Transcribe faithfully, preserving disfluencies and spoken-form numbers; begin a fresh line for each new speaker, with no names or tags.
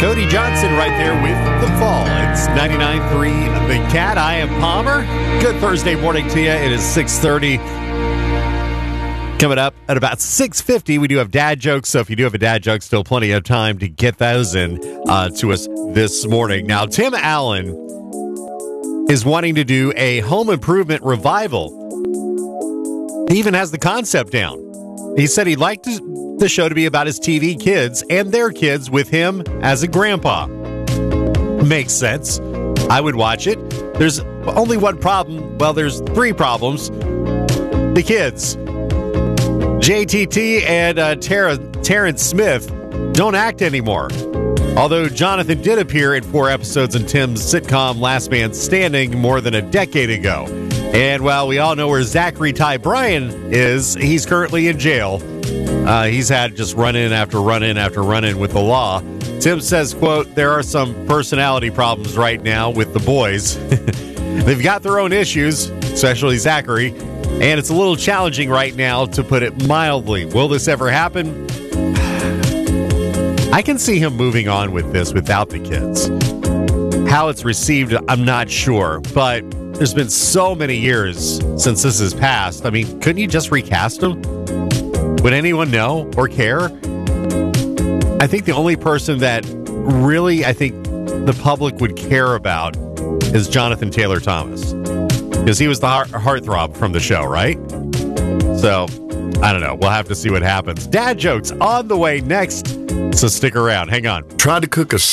Cody Johnson right there with The Fall. It's ninety-nine point three The Cat. I am Palmer. Good Thursday morning to you. It is six thirty. Coming up at about six fifty, we do have dad jokes. So if you do have a dad joke, still plenty of time to get those in uh, to us this morning. Now, Tim Allen is wanting to do a home improvement revival. He even has the concept down. He said he'd like to the show to be about his T V kids and their kids with him as a grandpa. Makes sense. I would watch it. There's only one problem. Well, there's three problems. The kids. J T T and uh, Tara, Terrence Smith don't act anymore. Although Jonathan did appear in four episodes in Tim's sitcom Last Man Standing more than a decade ago. And while we all know where Zachary Ty Bryan is, he's currently in jail. Uh, he's had just run-in after run-in after run-in with the law. Tim says, quote, there are some personality problems right now with the boys. They've got their own issues, especially Zachary, and it's a little challenging right now, to put it mildly. Will this ever happen? I can see him moving on with this without the kids. How it's received, I'm not sure, but there's been so many years since this has passed. I mean, couldn't you just recast him? Would anyone know or care? I think the only person that really, I think the public would care about is Jonathan Taylor Thomas, because he was the heart- heartthrob from the show, right? So, I don't know. We'll have to see what happens. Dad jokes on the way next, so stick around. Hang on.
Try to cook a